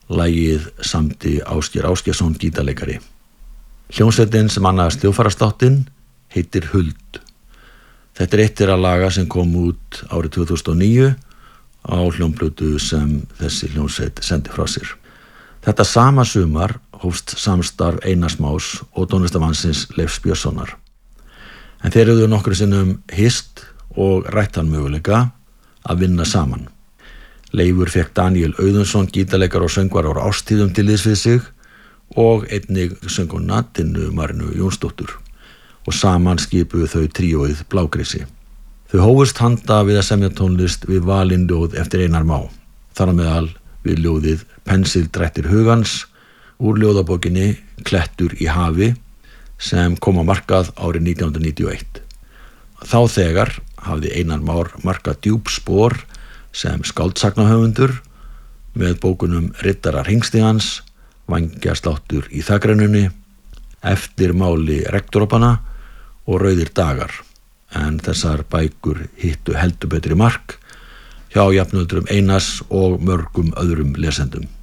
Lagið samdi Ásgeir Ásgeirsson gítarleikari. Hljómsveitin sem annaðist hljóðfærastáttinn heitir Huld. Þetta eitt þeirra laga sem kom út árið 2009 á hljómplötu sem þessi hljómsveit sendi frá sér. Þetta sama sumar hófst samstarf Einars Más og tónlistarmannsins Leifs Björnssonar. En þeir höfðu nokkru sinnum hist og rætt þann möguleika að vinna saman. Leifur fékk Daníel Auðunsson, gítarleikara og söngvara úr Ástíðum til liðs við sig og einnig söngkona Tinnu Marínu Jónsdóttur og saman skipuðu þau tríóið Blágresi. Þau hófust handa við að semja tónlist við valin ljóð eftir Einar Má, þar á meðal við ljóðið Pensildrættir hugans úr ljóðabókinni Klettur í hafi sem kom á markað árið 1991. Þá þegar hafði Einar Már markað djúp spor sem skáldsagnahöfundur með bókunum Riddarar hingstigans, Vængjasláttur í þakrennunni, Eftirmáli regndropanna og Rauðir dagar, en þessar bækur hittu heldur betri mark hjá jafnöldrum Einars og mörgum öðrum lesendum.